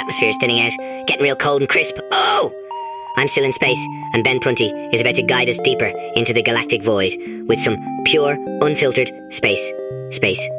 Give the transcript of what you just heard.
atmosphere is thinning out, getting real cold and crisp. Oh! I'm still in space, and Ben Prunty is about to guide us deeper into the galactic void with some pure, unfiltered space.